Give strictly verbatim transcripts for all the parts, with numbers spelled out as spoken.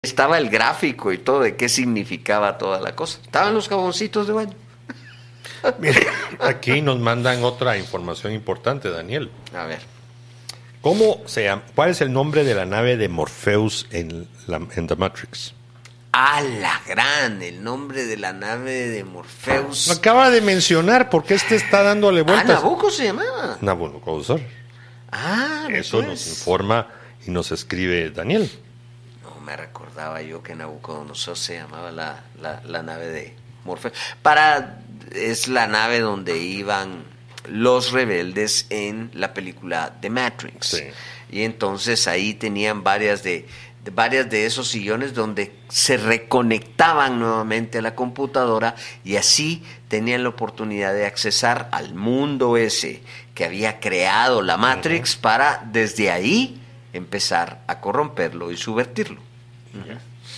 estaba el gráfico y todo de qué significaba toda la cosa. Estaban los jaboncitos de baño. Mire, aquí nos mandan otra información importante, Daniel. A ver. ¿Cómo se llama? ¿Cuál es el nombre de la nave de Morpheus en, la, en The Matrix? ¡A la gran! El nombre de la nave de Morpheus. Lo acaba de mencionar, porque este está dándole vueltas. Ah, Nabucco se llamaba. Nabucodonosor. Ah, Eso pues. nos informa y nos escribe Daniel. No me recordaba yo que Nabucodonosor se llamaba la, la, la nave de Morpheus. Para, es la nave donde iban los rebeldes en la película The Matrix. Sí. Y entonces ahí tenían varias de, de varias de esos sillones donde se reconectaban nuevamente a la computadora y así tenían la oportunidad de accesar al mundo ese que había creado la Matrix, uh-huh, para desde ahí empezar a corromperlo y subvertirlo. Uh-huh.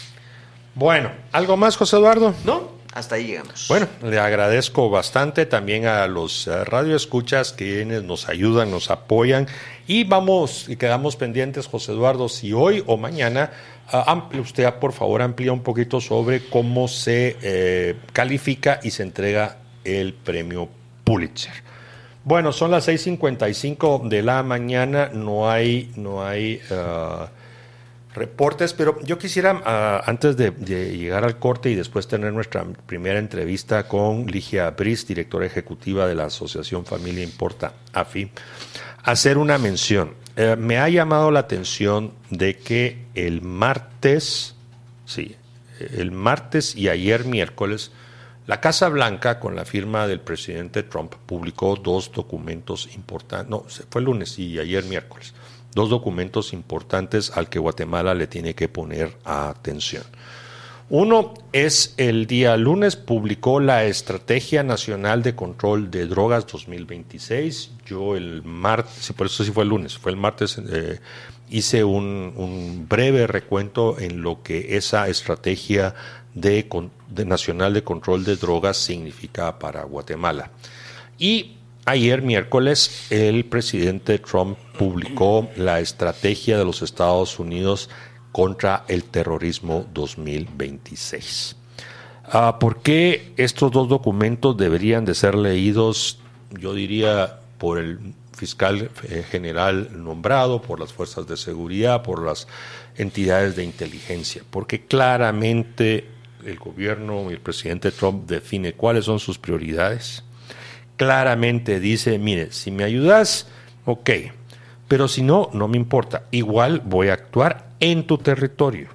Bueno, ¿algo más, José Eduardo? No, hasta ahí llegamos. Bueno, le agradezco bastante también a los uh, radioescuchas quienes nos ayudan, nos apoyan y vamos y quedamos pendientes, José Eduardo, si hoy o mañana uh, ampli, usted por favor amplía un poquito sobre cómo se eh, califica y se entrega el premio Pulitzer. Bueno, son las seis cincuenta y cinco de la mañana, no hay, no hay uh, reportes, pero yo quisiera, uh, antes de, de llegar al corte y después tener nuestra primera entrevista con Ligia Briz, directora ejecutiva de la Asociación Familia Importa, A F I, hacer una mención. Uh, me ha llamado la atención de que el martes, sí, el martes y ayer miércoles, la Casa Blanca, con la firma del presidente Trump, publicó dos documentos importantes, no, fue el lunes y ayer miércoles, dos documentos importantes al que Guatemala le tiene que poner atención. Uno es el día lunes, publicó la Estrategia Nacional de Control de Drogas dos mil veintiséis. Yo el martes, por eso sí fue el lunes, fue el martes, eh, hice un, un breve recuento en lo que esa estrategia de, de Nacional de Control de Drogas significa para Guatemala. Y ayer miércoles el presidente Trump publicó la Estrategia de los Estados Unidos contra el Terrorismo dos mil veintiséis. Uh, ¿Por qué estos dos documentos deberían de ser leídos, yo diría, por el fiscal eh, general nombrado, por las fuerzas de seguridad, por las entidades de inteligencia? Porque claramente el gobierno y el presidente Trump define cuáles son sus prioridades. Claramente dice, mire, si me ayudas, ok, pero si no, no me importa. Igual voy a actuar en tu territorio.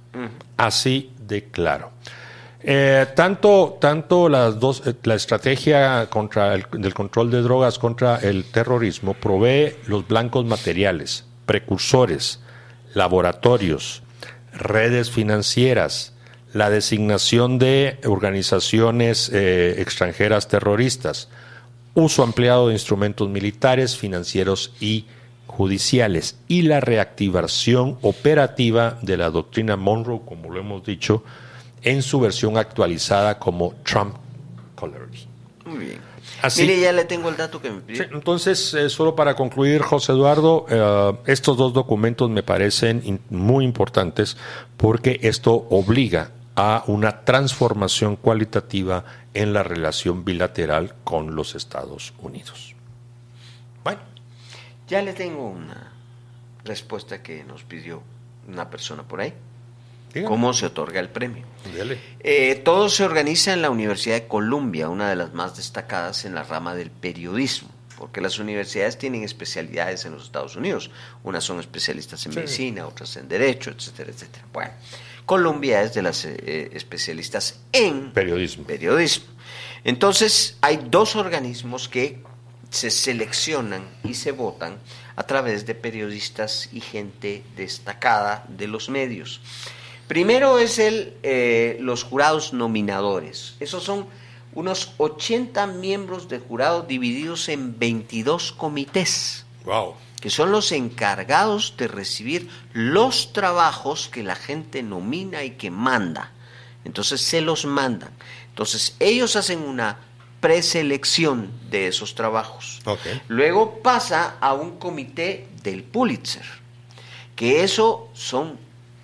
Así de claro. Eh, tanto tanto las dos, eh, la estrategia contra el, del control de drogas contra el terrorismo provee los blancos materiales, precursores, laboratorios, redes financieras, la designación de organizaciones eh, extranjeras terroristas, uso ampliado de instrumentos militares, financieros y judiciales, y la reactivación operativa de la doctrina Monroe, como lo hemos dicho, en su versión actualizada como Trump Colored. Muy bien. Así, Mire, ya le tengo el dato que me pidió. Sí, entonces, eh, solo para concluir, José Eduardo, eh, estos dos documentos me parecen in, muy importantes porque esto obliga a una transformación cualitativa en la relación bilateral con los Estados Unidos. Bueno. Ya le tengo una respuesta que nos pidió una persona por ahí. Dígame. ¿Cómo se otorga el premio? Eh, todo se organiza en la Universidad de Columbia, una de las más destacadas en la rama del periodismo, porque las universidades tienen especialidades en los Estados Unidos. Unas son especialistas en sí. medicina, otras en derecho, etcétera, etcétera. Bueno, Columbia es de las eh, especialistas en periodismo. periodismo. Entonces, hay dos organismos que se seleccionan y se votan a través de periodistas y gente destacada de los medios. Primero es el, eh, los jurados nominadores. Esos son unos ochenta miembros de jurado divididos en veintidós comités. Wow. Que son los encargados de recibir los trabajos que la gente nomina y que manda. Entonces se los mandan. Entonces ellos hacen una preselección de esos trabajos. Okay. Luego pasa a un comité del Pulitzer, que eso son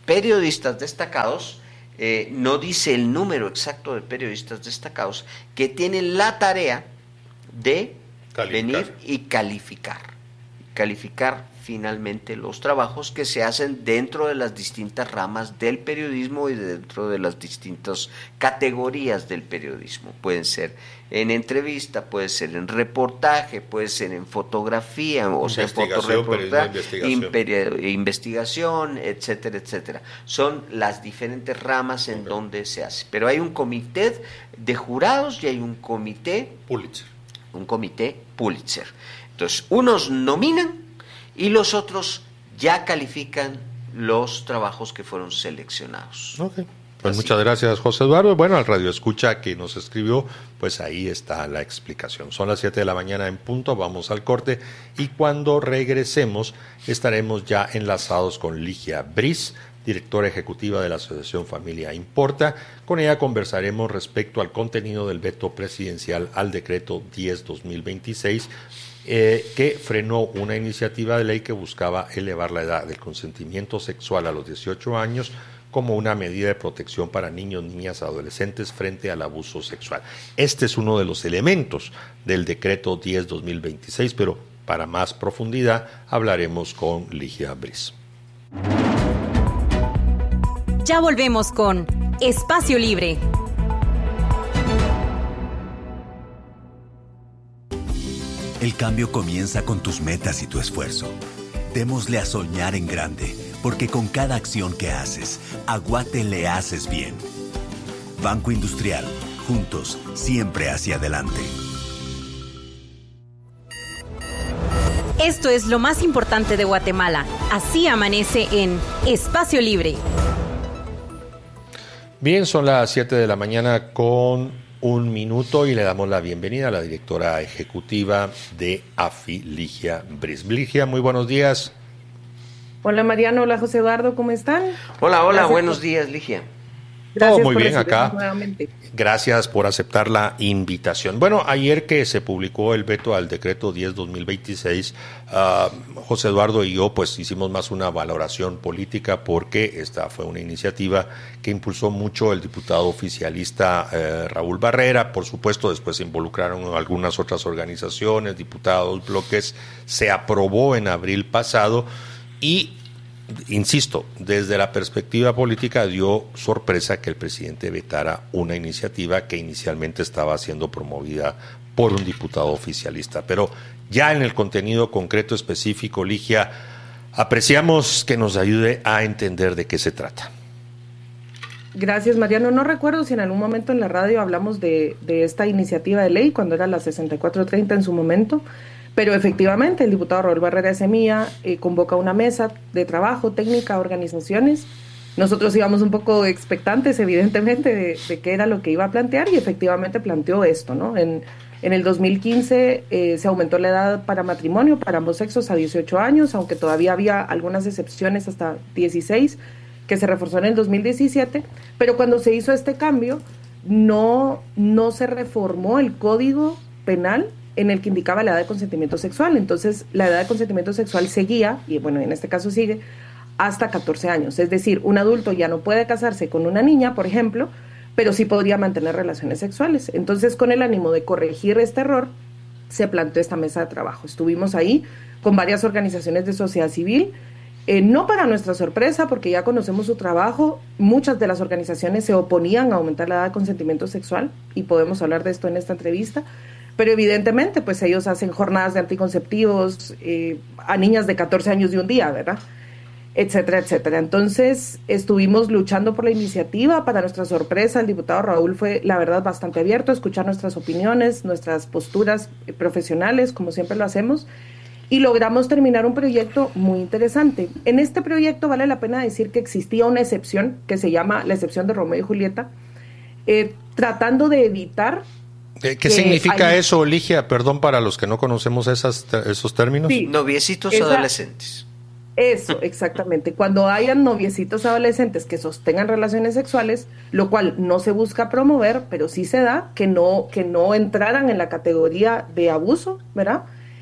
periodistas destacados, eh, no dice el número exacto de periodistas destacados, que tienen la tarea de calificar. venir y calificar, calificar finalmente los trabajos que se hacen dentro de las distintas ramas del periodismo y dentro de las distintas categorías del periodismo. Pueden ser en entrevista, puede ser en reportaje, puede ser en fotografía, o sea, fotoreportaje, investigación. investigación, etcétera, etcétera. Son las diferentes ramas en okay. donde se hace. Pero hay un comité de jurados y hay un comité Pulitzer. Un comité Pulitzer. Entonces, unos nominan y los otros ya califican los trabajos que fueron seleccionados. Okay. Pues Así. Muchas gracias, José Eduardo. Bueno, al Radio Escucha que nos escribió, pues ahí está la explicación. Son las siete de la mañana en punto, vamos al corte y cuando regresemos estaremos ya enlazados con Ligia Briz, directora ejecutiva de la Asociación Familia Importa. Con ella conversaremos respecto al contenido del veto presidencial al decreto diez guión dos mil veintiséis, Eh, que frenó una iniciativa de ley que buscaba elevar la edad del consentimiento sexual a los dieciocho años como una medida de protección para niños, niñas, adolescentes frente al abuso sexual. Este es uno de los elementos del decreto diez guión dos mil veintiséis, pero para más profundidad hablaremos con Ligia Briz. Ya volvemos con Espacio Libre. El cambio comienza con tus metas y tu esfuerzo. Démosle a soñar en grande, porque con cada acción que haces, a Guate le haces bien. Banco Industrial, juntos, siempre hacia adelante. Esto es lo más importante de Guatemala. Así amanece en Espacio Libre. Bien, son las siete de la mañana con un minuto y le damos la bienvenida a la directora ejecutiva de A F I, Ligia Briz. Ligia, muy buenos días. Hola Mariano, hola José Eduardo, ¿cómo están? Hola, hola, Gracias buenos por... días Ligia. Todo muy bien acá. Nuevamente. Gracias por aceptar la invitación. Bueno, ayer que se publicó el veto al decreto diez guión dos mil veintiséis, uh, José Eduardo y yo pues hicimos más una valoración política porque esta fue una iniciativa que impulsó mucho el diputado oficialista eh, Raúl Barrera. Por supuesto, después se involucraron algunas otras organizaciones, diputados, bloques. Se aprobó en abril pasado y insisto, desde la perspectiva política dio sorpresa que el presidente vetara una iniciativa que inicialmente estaba siendo promovida por un diputado oficialista. Pero ya en el contenido concreto específico, Ligia, apreciamos que nos ayude a entender de qué se trata. Gracias, Mariano. No recuerdo si en algún momento en la radio hablamos de, de esta iniciativa de ley, cuando era la sesenta y cuatro treinta en su momento. Pero efectivamente el diputado Raúl Barrera de Semilla eh, convoca una mesa de trabajo técnica, organizaciones. Nosotros íbamos un poco expectantes, evidentemente, de, de qué era lo que iba a plantear y efectivamente planteó esto, ¿no? En, en el dos mil quince eh, se aumentó la edad para matrimonio para ambos sexos a dieciocho años, aunque todavía había algunas excepciones hasta dieciséis, que se reforzó en el dos mil diecisiete, pero cuando se hizo este cambio no, no se reformó el Código Penal en el que indicaba la edad de consentimiento sexual. Entonces, la edad de consentimiento sexual seguía, y bueno, en este caso sigue, hasta catorce años. Es decir, un adulto ya no puede casarse con una niña, por ejemplo, pero sí podría mantener relaciones sexuales. Entonces, con el ánimo de corregir este error, se planteó esta mesa de trabajo. Estuvimos ahí con varias organizaciones de sociedad civil, eh, no para nuestra sorpresa, porque ya conocemos su trabajo. Muchas de las organizaciones se oponían a aumentar la edad de consentimiento sexual, y podemos hablar de esto en esta entrevista. Pero evidentemente, pues ellos hacen jornadas de anticonceptivos eh, a niñas de catorce años de un día, ¿verdad? Etcétera, etcétera. Entonces, estuvimos luchando por la iniciativa. Para nuestra sorpresa, el diputado Raúl fue, la verdad, bastante abierto a escuchar nuestras opiniones, nuestras posturas eh, profesionales, como siempre lo hacemos, y logramos terminar un proyecto muy interesante. En este proyecto vale la pena decir que existía una excepción, que se llama la excepción de Romeo y Julieta, eh, tratando de evitar... ¿Qué, qué significa hay... eso, Ligia? Perdón para los que no conocemos esas, esos términos. Sí, noviecitos esa, adolescentes. Eso, exactamente. Cuando hayan noviecitos adolescentes que sostengan relaciones sexuales, lo cual no se busca promover, pero sí se da, que no, que no entraran en la categoría de abuso, ¿verdad?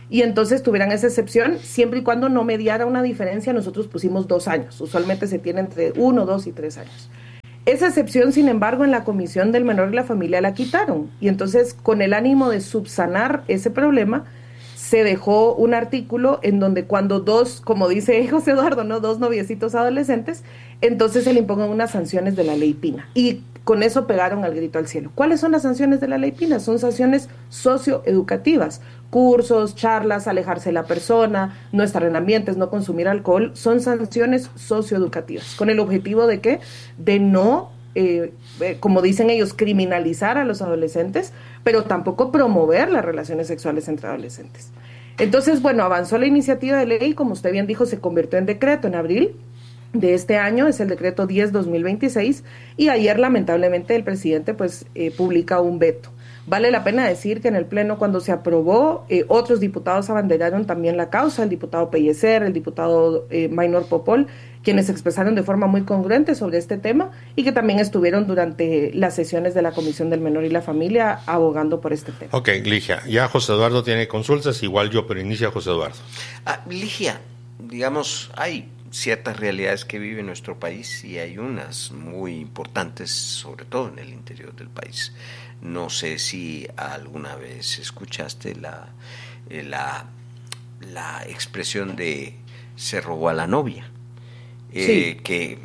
y entonces tuvieran esa excepción, siempre y cuando no mediara una diferencia. Nosotros pusimos dos años, usualmente se tiene entre uno, dos y tres años. Esa excepción, sin embargo, en la Comisión del Menor y la Familia la quitaron, y entonces con el ánimo de subsanar ese problema, se dejó un artículo en donde cuando dos, como dice José Eduardo, ¿no? dos noviecitos adolescentes, entonces se le impongan unas sanciones de la ley Pina. Y con eso pegaron al grito al cielo. ¿Cuáles son las sanciones de la ley Pina? Son sanciones socioeducativas, cursos, charlas, alejarse de la persona, no estar en ambientes, no consumir alcohol. Son sanciones socioeducativas. ¿Con el objetivo de qué? De no, eh, eh, como dicen ellos, criminalizar a los adolescentes, pero tampoco promover las relaciones sexuales entre adolescentes. Entonces, bueno, avanzó la iniciativa de ley, como usted bien dijo, se convirtió en decreto en abril de este año, es el decreto diez guión dos mil veintiséis, y ayer lamentablemente el presidente pues eh, publica un veto. Vale la pena decir que en el Pleno, cuando se aprobó, eh, otros diputados abanderaron también la causa, el diputado Pellecer, el diputado eh, Maynor Popol, quienes se expresaron de forma muy congruente sobre este tema y que también estuvieron durante las sesiones de la Comisión del Menor y la Familia abogando por este tema. Ok, Ligia, ya José Eduardo tiene consultas, igual yo, pero inicia José Eduardo. Ah, Ligia, digamos, hay ciertas realidades que vive nuestro país y hay unas muy importantes, sobre todo en el interior del país. No sé si alguna vez escuchaste la, la, la expresión de se robó a la novia. Eh, sí. Que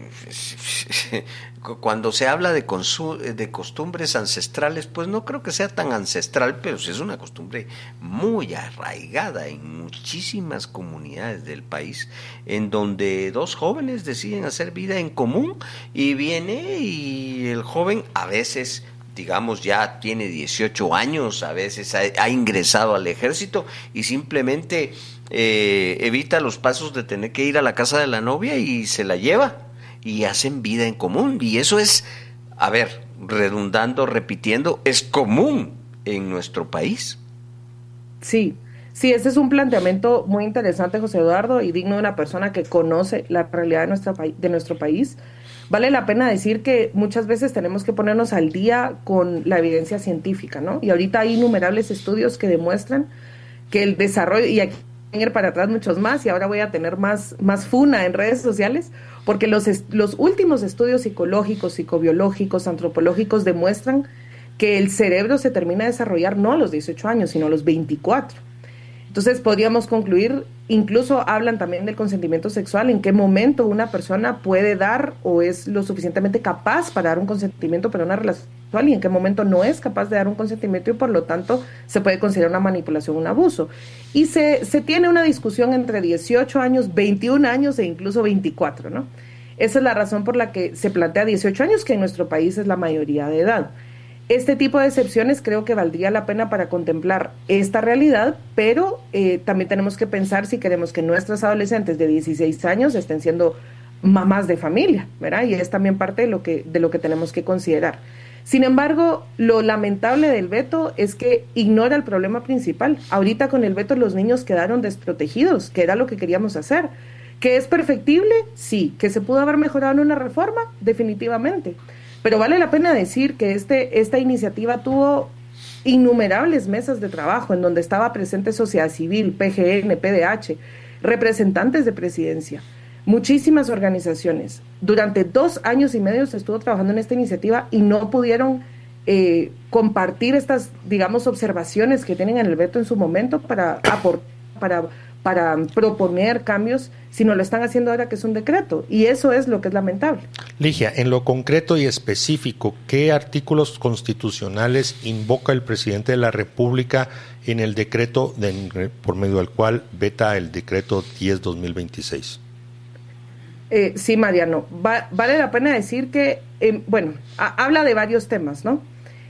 cuando se habla de, consu- de costumbres ancestrales, pues no creo que sea tan ancestral, pero sí es una costumbre muy arraigada en muchísimas comunidades del país, en donde dos jóvenes deciden hacer vida en común y viene y el joven a veces, digamos, ya tiene dieciocho años, a veces ha, ha ingresado al ejército y simplemente eh, evita los pasos de tener que ir a la casa de la novia y se la lleva y hacen vida en común. Y eso es, a ver, redundando, repitiendo, es común en nuestro país. Sí, sí, ese es un planteamiento muy interesante, José Eduardo, y digno de una persona que conoce la realidad de, nuestra, de nuestro país. Vale la pena decir que muchas veces tenemos que ponernos al día con la evidencia científica, ¿no? Y ahorita hay innumerables estudios que demuestran que el desarrollo, y aquí voy a ir para atrás muchos más, y ahora voy a tener más, más funa en redes sociales, porque los, los últimos estudios psicológicos, psicobiológicos, antropológicos demuestran que el cerebro se termina de desarrollar no a los dieciocho años, sino a los veinticuatro. Entonces podríamos concluir, incluso hablan también del consentimiento sexual, en qué momento una persona puede dar o es lo suficientemente capaz para dar un consentimiento para una relación sexual y en qué momento no es capaz de dar un consentimiento y por lo tanto se puede considerar una manipulación, un abuso. Y se, se tiene una discusión entre dieciocho años, veintiún años e incluso veinticuatro, ¿no? Esa es la razón por la que se plantea dieciocho años, que en nuestro país es la mayoría de edad. Este tipo de excepciones creo que valdría la pena para contemplar esta realidad, pero eh, también tenemos que pensar si queremos que nuestras adolescentes de dieciséis años estén siendo mamás de familia, ¿verdad? Y es también parte de lo que, de lo que tenemos que considerar. Sin embargo, lo lamentable del veto es que ignora el problema principal. Ahorita con el veto los niños quedaron desprotegidos, que era lo que queríamos hacer. ¿Que es perfectible? Sí. ¿Que se pudo haber mejorado en una reforma? Definitivamente. Pero vale la pena decir que este, esta iniciativa tuvo innumerables mesas de trabajo en donde estaba presente sociedad civil, P G N, P D H, representantes de presidencia, muchísimas organizaciones. Durante dos años y medio se estuvo trabajando en esta iniciativa y no pudieron eh, compartir estas, digamos, observaciones que tienen en el veto en su momento para aportar, para para proponer cambios, sino lo están haciendo ahora que es un decreto, y eso es lo que es lamentable. Ligia, en lo concreto y específico, ¿qué artículos constitucionales invoca el presidente de la República en el decreto de, por medio del cual veta el decreto diez guión dos mil veintiséis? Eh, sí, Mariano, va, vale la pena decir que, eh, bueno, a, habla de varios temas, ¿no?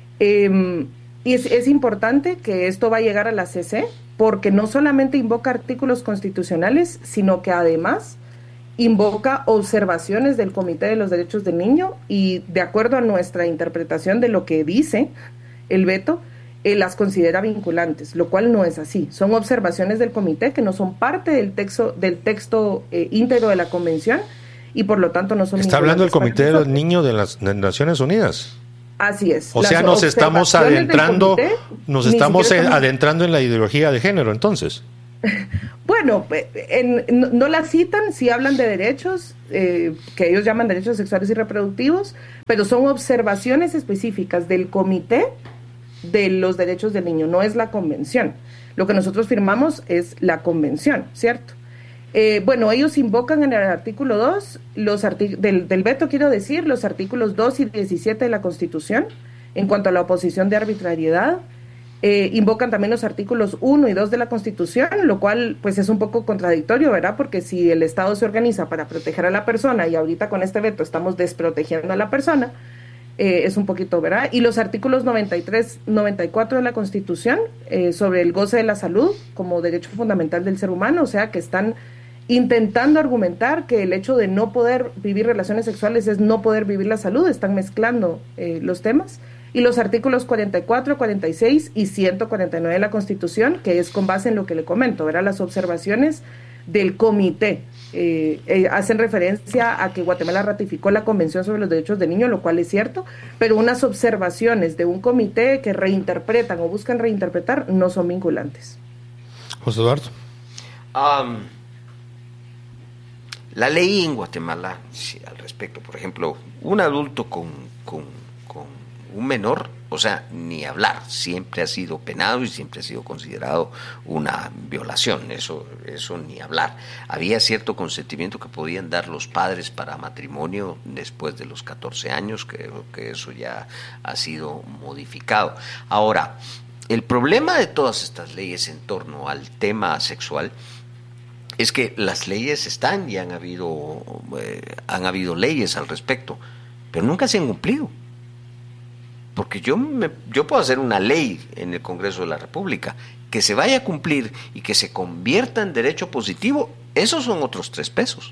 Eh, y es, es importante que esto va a llegar a la C C, porque no solamente invoca artículos constitucionales, sino que además invoca observaciones del Comité de los Derechos del Niño y de acuerdo a nuestra interpretación de lo que dice el veto, eh, las considera vinculantes, lo cual no es así. Son observaciones del comité que no son parte del texto, del texto eh, íntegro de la Convención y por lo tanto no son vinculantes. ¿Está hablando del Comité de los Niños de las de Naciones Unidas? Así es. O sea, nos estamos adentrando, nos estamos adentrando en la ideología de género, entonces. Bueno, en, no, no la citan, sí hablan de derechos, eh, que ellos llaman derechos sexuales y reproductivos, pero son observaciones específicas del Comité de los Derechos del Niño, no es la convención. Lo que nosotros firmamos es la convención, ¿cierto? Eh, bueno, ellos invocan en el artículo dos, los artic- del, del veto quiero decir, los artículos dos y diecisiete de la Constitución, en cuanto a la oposición de arbitrariedad. Eh, invocan también los artículos uno y dos de la Constitución, lo cual pues es un poco contradictorio, ¿verdad? Porque si el Estado se organiza para proteger a la persona y ahorita con este veto estamos desprotegiendo a la persona, eh, es un poquito, ¿verdad? Y los artículos noventa y tres, noventa y cuatro de la Constitución eh, sobre el goce de la salud como derecho fundamental del ser humano, o sea que están intentando argumentar que el hecho de no poder vivir relaciones sexuales es no poder vivir la salud, están mezclando eh, los temas. Y los artículos cuarenta y cuatro, cuarenta y seis y ciento cuarenta y nueve de la Constitución, que es con base en lo que le comento, ¿verdad? Las observaciones del comité eh, eh, hacen referencia a que Guatemala ratificó la Convención sobre los Derechos del Niño, lo cual es cierto, pero unas observaciones de un comité que reinterpretan o buscan reinterpretar no son vinculantes. José Eduardo. Um, la ley en Guatemala, sí, al respecto, por ejemplo, un adulto con, con, con un menor, o sea, ni hablar, siempre ha sido penado y siempre ha sido considerado una violación, eso, eso ni hablar. Había cierto consentimiento que podían dar los padres para matrimonio después de los catorce años, creo que eso ya ha sido modificado. Ahora, el problema de todas estas leyes en torno al tema sexual es que las leyes están y han habido, eh, han habido leyes al respecto, pero nunca se han cumplido. Porque yo, me, yo puedo hacer una ley en el Congreso de la República que se vaya a cumplir y que se convierta en derecho positivo, esos son otros tres pesos.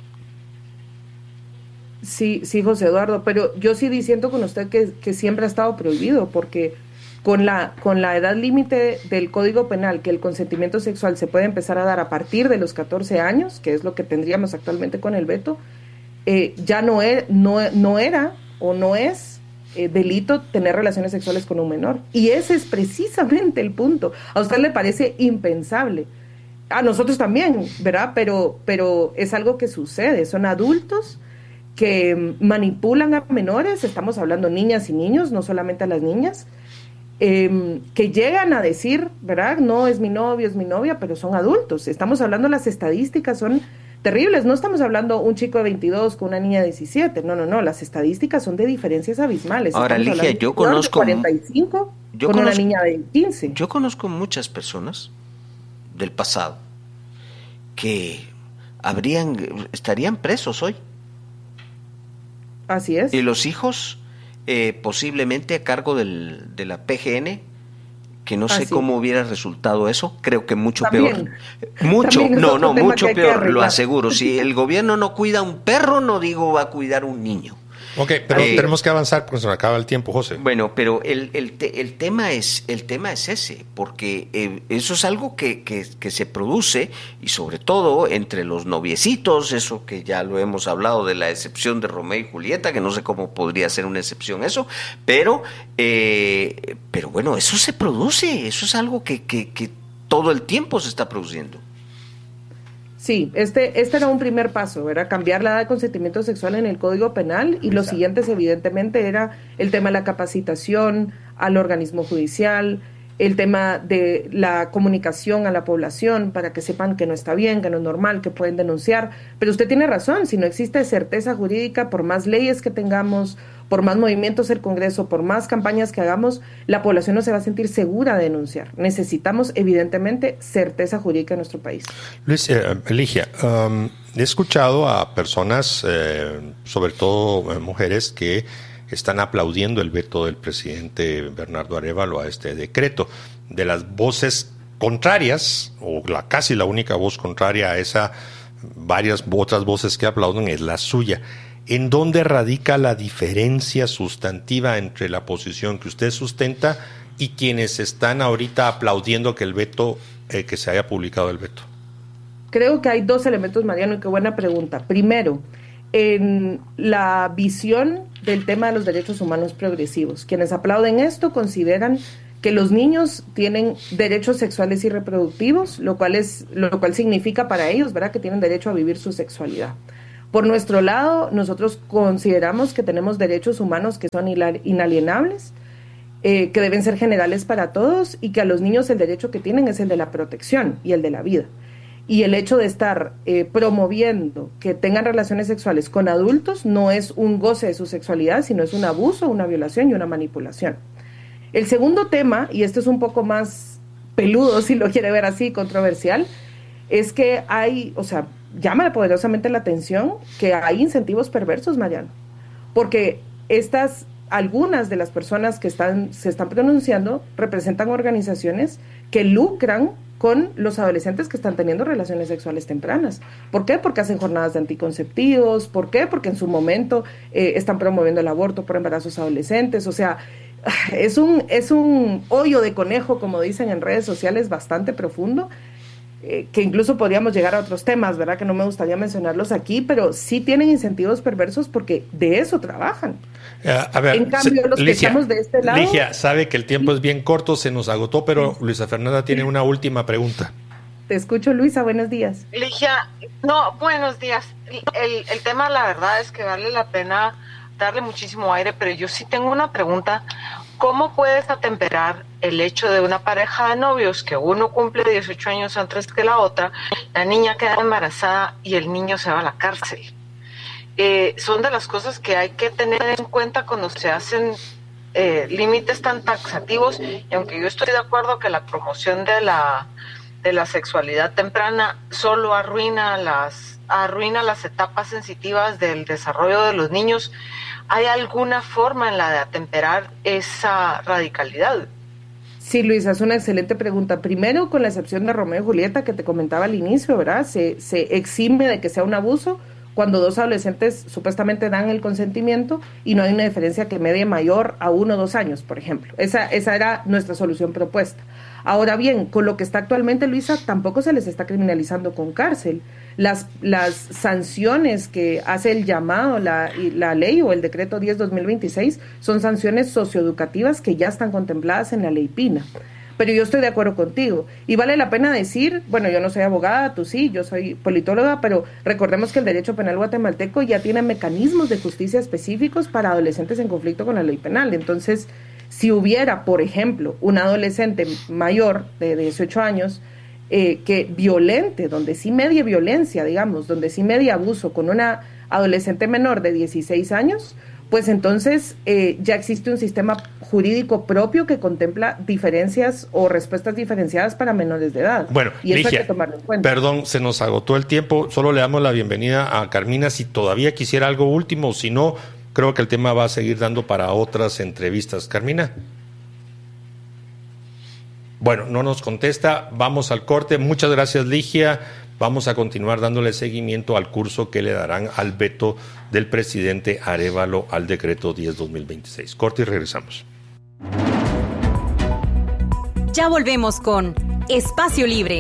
Sí, sí, José Eduardo, pero yo sí diciendo con usted que, que siempre ha estado prohibido, porque con la, con la edad límite del Código Penal, que el consentimiento sexual se puede empezar a dar a partir de los catorce años, que es lo que tendríamos actualmente con el veto, eh, ya no, er, no, no era o no es Eh, delito tener relaciones sexuales con un menor. Y ese es precisamente el punto. A usted le parece impensable. A nosotros también, ¿verdad? Pero, pero es algo que sucede. Son adultos que manipulan a menores, estamos hablando niñas y niños, no solamente a las niñas, eh, que llegan a decir, ¿verdad? No es mi novio, es mi novia, pero son adultos. Estamos hablando, las estadísticas son terribles, no estamos hablando un chico de veintidós con una niña de diecisiete, no, no, no, las estadísticas son de diferencias abismales. Ahora, Ligia, yo conozco cuarenta y cinco yo con conozco, una niña de quince. Yo conozco muchas personas del pasado que habrían, estarían presos hoy. Así es. Y los hijos eh, posiblemente a cargo del, de la P G N, que no sé Así. cómo hubiera resultado eso, creo que mucho También. peor. Mucho, También no, no, mucho peor, lo aseguro. Si el gobierno no cuida a un perro, no digo va a cuidar a un niño. Ok, pero eh, tenemos que avanzar porque se nos acaba el tiempo, José. Bueno, pero el, el, te, el, tema, es, el tema es ese, porque eh, eso es algo que, que, que se produce, y sobre todo entre los noviecitos, eso que ya lo hemos hablado de la excepción de Romeo y Julieta, que no sé cómo podría ser una excepción eso, pero, eh, pero bueno, eso se produce, eso es algo que, que, que todo el tiempo se está produciendo. Sí, este, este era un primer paso, ¿verdad? Cambiar la edad de consentimiento sexual en el Código Penal, y Exacto. Los siguientes evidentemente era el tema de la capacitación al organismo judicial, el tema de la comunicación a la población para que sepan que no está bien, que no es normal, que pueden denunciar. Pero usted tiene razón, si no existe certeza jurídica, por más leyes que tengamos, por más movimientos del Congreso, por más campañas que hagamos, la población no se va a sentir segura de denunciar. Necesitamos, evidentemente, certeza jurídica en nuestro país. Luis, eh, Ligia, um, he escuchado a personas, eh, sobre todo eh, mujeres, que están aplaudiendo el veto del presidente Bernardo Arévalo a este decreto. De las voces contrarias, o la casi la única voz contraria a esa, varias otras voces que aplauden es la suya. ¿En dónde radica la diferencia sustantiva entre la posición que usted sustenta y quienes están ahorita aplaudiendo que el veto, eh, que se haya publicado el veto? Creo que hay dos elementos, Mariano, y qué buena pregunta. Primero, en la visión del tema de los derechos humanos progresivos. Quienes aplauden esto consideran que los niños tienen derechos sexuales y reproductivos, lo cual, es, lo cual significa para ellos, ¿verdad?, que tienen derecho a vivir su sexualidad. Por nuestro lado, nosotros consideramos que tenemos derechos humanos que son inalienables, eh, que deben ser generales para todos y que a los niños el derecho que tienen es el de la protección y el de la vida. Y el hecho de estar eh, promoviendo que tengan relaciones sexuales con adultos no es un goce de su sexualidad, sino es un abuso, una violación y una manipulación. El segundo tema, y este es un poco más peludo, si lo quiere ver así, controversial, es que hay, o sea, llama poderosamente la atención que hay incentivos perversos, Mariano, porque estas, algunas de las personas que están, se están pronunciando representan organizaciones que lucran con los adolescentes que están teniendo relaciones sexuales tempranas. ¿Por qué? Porque hacen jornadas de anticonceptivos. ¿Por qué? Porque en su momento eh, están promoviendo el aborto por embarazos adolescentes. O sea, es un, es un hoyo de conejo, como dicen en redes sociales, bastante profundo, eh, que incluso podríamos llegar a otros temas, ¿verdad?, que no me gustaría mencionarlos aquí, pero sí tienen incentivos perversos porque de eso trabajan. Uh, a ver, en cambio, se, los Ligia, que estamos de este lado... Ligia sabe que el tiempo es bien corto, se nos agotó, pero sí. Luisa Fernanda tiene una última pregunta. Te escucho, Luisa, buenos días. Ligia, no, buenos días. El, el tema, la verdad, es que vale la pena darle muchísimo aire, pero yo sí tengo una pregunta. ¿Cómo puedes atemperar el hecho de una pareja de novios que uno cumple dieciocho años antes que la otra, la niña queda embarazada y el niño se va a la cárcel? Eh, son de las cosas que hay que tener en cuenta cuando se hacen eh, límites tan taxativos, y aunque yo estoy de acuerdo que la promoción de la, de la sexualidad temprana solo arruina las, arruina las etapas sensitivas del desarrollo de los niños, ¿hay alguna forma en la de atemperar esa radicalidad? Sí, Luisa, es una excelente pregunta. Primero, con la excepción de Romeo y Julieta, que te comentaba al inicio, ¿verdad? Se, se exime de que sea un abuso cuando dos adolescentes supuestamente dan el consentimiento y no hay una diferencia que medie mayor a uno o dos años, por ejemplo. Esa, esa era nuestra solución propuesta. Ahora bien, con lo que está actualmente, Luisa, tampoco se les está criminalizando con cárcel. Las, las sanciones que hace el llamado la, la ley o el decreto diez barra dos mil veintiséis son sanciones socioeducativas que ya están contempladas en la ley Pina. Pero yo estoy de acuerdo contigo. Y vale la pena decir, bueno, yo no soy abogada, tú sí, yo soy politóloga, pero recordemos que el derecho penal guatemalteco ya tiene mecanismos de justicia específicos para adolescentes en conflicto con la ley penal. Entonces, si hubiera, por ejemplo, un adolescente mayor de dieciocho años eh, que violente, donde sí medie violencia, digamos, donde sí medie abuso con una adolescente menor de dieciséis años, pues entonces eh, ya existe un sistema jurídico propio que contempla diferencias o respuestas diferenciadas para menores de edad. Bueno, y eso Ligia, hay que tomarlo en cuenta. Perdón, se nos agotó el tiempo. Solo le damos la bienvenida a Carmina si todavía quisiera algo último. Si no, creo que el tema va a seguir dando para otras entrevistas. Carmina. Bueno, no nos contesta. Vamos al corte. Muchas gracias, Ligia. Vamos a continuar dándole seguimiento al curso que le darán al veto del presidente Arévalo al decreto diez barra dos mil veintiséis. Corte y regresamos. Ya volvemos con Espacio Libre.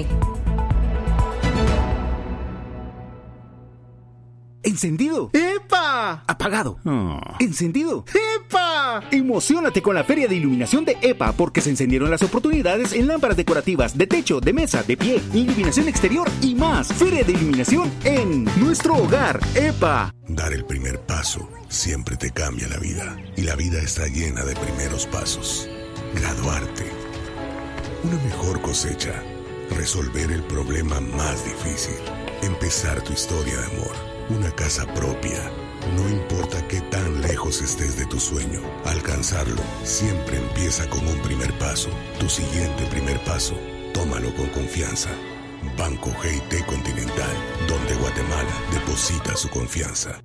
¿Encendido? ¡Epa! ¿Apagado? Oh. ¿Encendido? ¡Epa! Emociónate con la Feria de Iluminación de EPA porque se encendieron las oportunidades en lámparas decorativas, de techo, de mesa, de pie, iluminación exterior y más. Feria de Iluminación en nuestro hogar, EPA. Dar el primer paso siempre te cambia la vida y la vida está llena de primeros pasos. Graduarte, una mejor cosecha, resolver el problema más difícil, empezar tu historia de amor. Una casa propia. No importa qué tan lejos estés de tu sueño, alcanzarlo siempre empieza con un primer paso. Tu siguiente primer paso, tómalo con confianza. Banco G I T Continental, donde Guatemala deposita su confianza.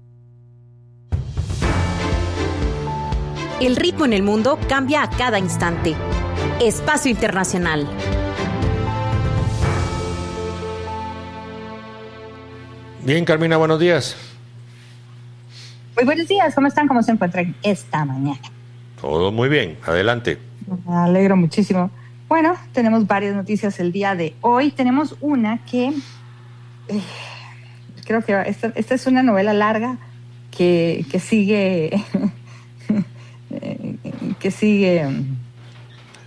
El ritmo en el mundo cambia a cada instante. Espacio Internacional. Bien, Carmina, buenos días. Muy buenos días, ¿cómo están? ¿Cómo se encuentran esta mañana? Todo muy bien, adelante. Me alegro muchísimo. Bueno, tenemos varias noticias el día de hoy. Tenemos una que, eh, creo que esta, esta es una novela larga que, que sigue, que sigue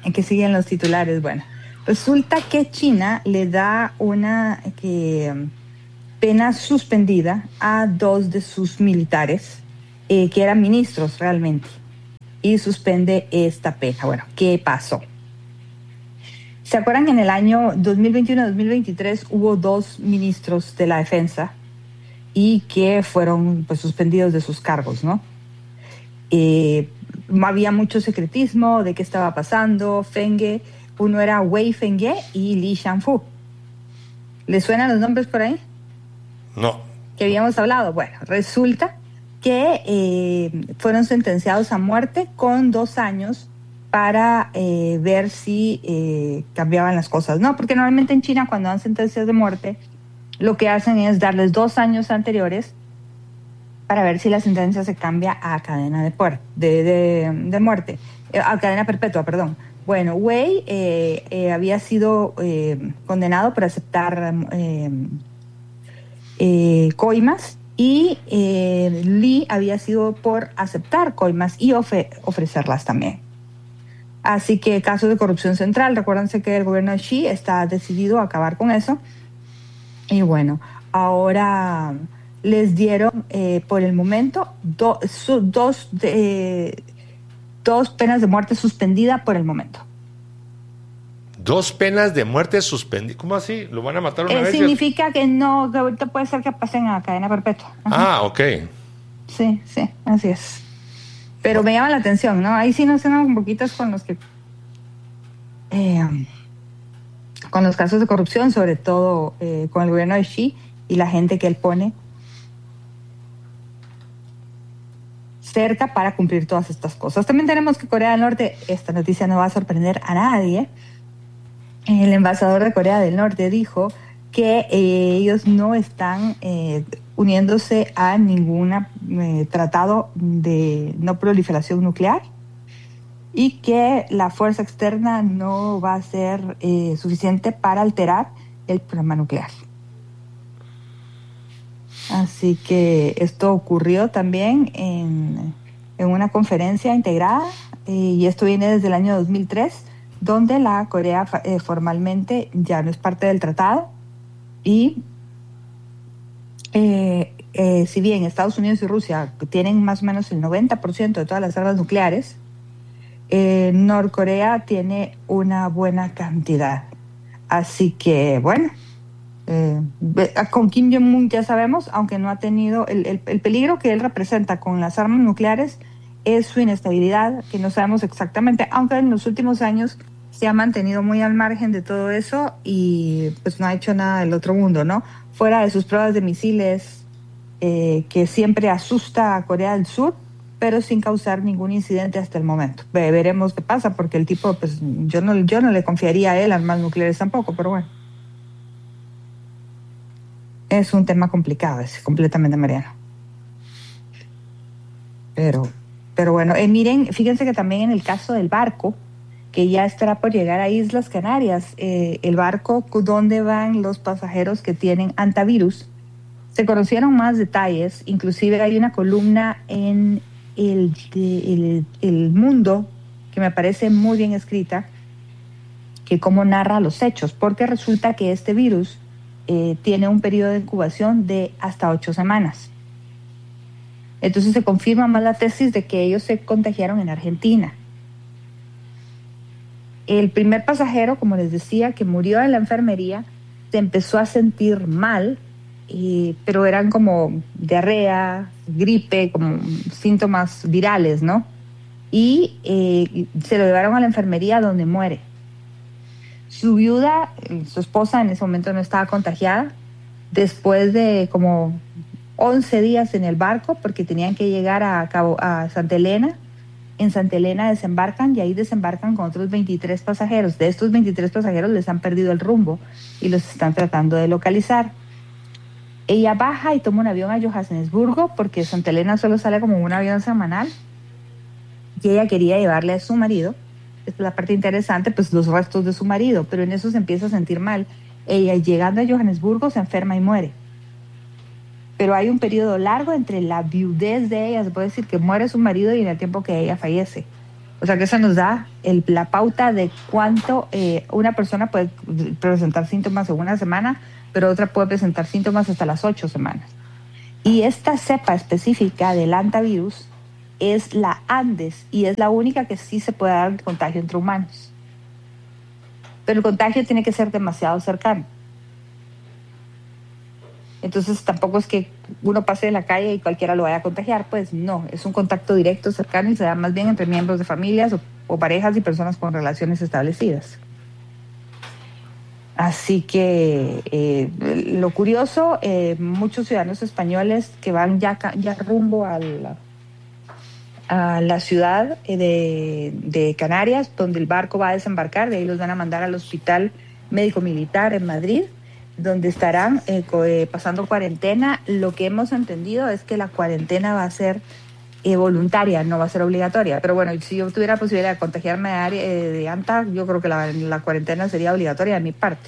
en que siguen los titulares. Bueno, resulta que China le da una que, pena suspendida a dos de sus militares, eh, que eran ministros realmente, y suspende esta pena. Bueno, ¿qué pasó? ¿Se acuerdan que en el año dos mil veintiuno dos mil veintitrés hubo dos ministros de la defensa y que fueron pues, suspendidos de sus cargos, ¿no? Eh, había mucho secretismo de qué estaba pasando. Fenge, uno era Wei Fenghe y Li Shanfu. ¿Les suenan los nombres por ahí? No. Que habíamos hablado. Bueno, resulta que eh, fueron sentenciados a muerte con dos años para eh, ver si eh, cambiaban las cosas, ¿no? Porque normalmente en China, cuando dan sentencias de muerte, lo que hacen es darles dos años anteriores para ver si la sentencia se cambia a cadena de, puer- de, de, de muerte, eh, a cadena perpetua, perdón. Bueno, Wei eh, eh, había sido eh, condenado por aceptar eh, eh, coimas y eh, Li había sido por aceptar coimas y ofre- ofrecerlas también. Así que caso de corrupción central, recuérdense que el gobierno de Xi está decidido a acabar con eso. Y bueno, ahora les dieron eh, por el momento do, su, dos, de, dos penas de muerte suspendidas por el momento. Dos penas de muerte suspendidas. ¿Cómo así? ¿Lo van a matar una eh, vez? Significa que no, que ahorita puede ser que pasen a cadena perpetua. Ajá. Ah, ok. Sí, sí, así es. Pero me llama la atención, ¿no? Ahí sí nos suenan un poquitos con los que... Eh, con los casos de corrupción, sobre todo eh, con el gobierno de Xi y la gente que él pone cerca para cumplir todas estas cosas. También tenemos que Corea del Norte, esta noticia no va a sorprender a nadie, el embajador de Corea del Norte dijo que eh, ellos no están eh, uniéndose a ningún eh, tratado de no proliferación nuclear y que la fuerza externa no va a ser eh, suficiente para alterar el programa nuclear. Así que esto ocurrió también en, en una conferencia integrada eh, y esto viene desde el año dos mil tres, donde la Corea eh, formalmente ya no es parte del tratado y eh, eh, si bien Estados Unidos y Rusia tienen más o menos el noventa por ciento de todas las armas nucleares, eh, Norcorea tiene una buena cantidad. Así que, bueno, eh, con Kim Jong-un ya sabemos, aunque no ha tenido el, el, el peligro que él representa con las armas nucleares es su inestabilidad, que no sabemos exactamente, aunque en los últimos años se ha mantenido muy al margen de todo eso y pues no ha hecho nada del otro mundo, ¿no? Fuera de sus pruebas de misiles, eh, que siempre asusta a Corea del Sur, pero sin causar ningún incidente hasta el momento. Ve, veremos qué pasa, porque el tipo, pues yo no, yo no le confiaría a él armas nucleares tampoco, pero bueno. Es un tema complicado, es completamente mariano. Pero, pero bueno, eh, miren, fíjense que también en el caso del barco, que ya estará por llegar a Islas Canarias, eh, el barco donde van los pasajeros que tienen antivirus, se conocieron más detalles, inclusive hay una columna en el, el, el Mundo que me parece muy bien escrita, que cómo narra los hechos, porque resulta que este virus eh, tiene un periodo de incubación de hasta ocho semanas. Entonces se confirma más la tesis de que ellos se contagiaron en Argentina. El primer pasajero, como les decía, que murió en la enfermería, se empezó a sentir mal, eh, pero eran como diarrea, gripe, como síntomas virales, ¿no? Y eh, se lo llevaron a la enfermería donde muere. Su viuda, su esposa, en ese momento no estaba contagiada, después de como once días en el barco, porque tenían que llegar a, Cabo, a Santa Elena. En Santa Elena desembarcan y ahí desembarcan con otros veintitrés pasajeros. De estos veintitrés pasajeros les han perdido el rumbo y los están tratando de localizar. Ella baja y toma un avión a Johannesburgo, porque Santa Elena solo sale como un avión semanal, y ella quería llevarle a su marido. Esta es la parte interesante, pues los restos de su marido, pero en eso se empieza a sentir mal. Ella, llegando a Johannesburgo, se enferma y muere. Pero hay un periodo largo entre la viudez de ella, se puede decir que muere su marido, y en el tiempo que ella fallece. O sea que eso nos da el, la pauta de cuánto eh, una persona puede presentar síntomas en una semana, pero otra puede presentar síntomas hasta las ocho semanas. Y esta cepa específica del hantavirus es la Andes y es la única que sí se puede dar el contagio entre humanos. Pero el contagio tiene que ser demasiado cercano. Entonces tampoco es que uno pase de la calle y cualquiera lo vaya a contagiar, pues no, es un contacto directo, cercano y se da más bien entre miembros de familias o, o parejas y personas con relaciones establecidas. Así que eh, lo curioso, eh, muchos ciudadanos españoles que van ya, ya rumbo a la, a la ciudad de, de Canarias, donde el barco va a desembarcar, de ahí los van a mandar al Hospital Médico Militar en Madrid, donde estarán eh, co- eh, pasando cuarentena. Lo que hemos entendido es que la cuarentena va a ser eh, voluntaria, no va a ser obligatoria. Pero bueno, si yo tuviera posibilidad de contagiarme de, eh, de ANTA, yo creo que la, la cuarentena sería obligatoria de mi parte.